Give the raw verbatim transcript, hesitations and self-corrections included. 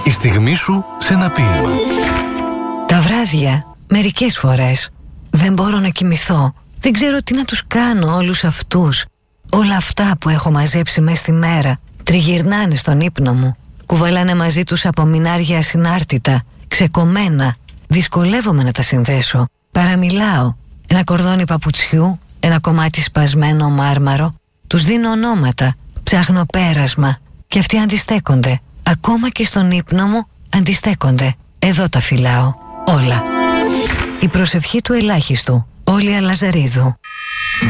Η στιγμή σου σε ένα ποίημα. Τα βράδια, μερικές φορές, δεν μπορώ να κοιμηθώ. Δεν ξέρω τι να τους κάνω όλους αυτούς. Όλα αυτά που έχω μαζέψει μες στη μέρα τριγυρνάνε στον ύπνο μου. Κουβαλάνε μαζί τους απομεινάρια ασυνάρτητα, ξεκομμένα. Δυσκολεύομαι να τα συνδέσω. Παραμιλάω. Ένα κορδόνι παπουτσιού, ένα κομμάτι σπασμένο μάρμαρο. Τους δίνω ονόματα, ψάχνω πέρασμα. Και αυτοί αντιστέκονται. Ακόμα και στον ύπνο μου αντιστέκονται. Εδώ τα φυλάω όλα. Η προσευχή του ελάχιστου. Όλια Λαζαρίδου.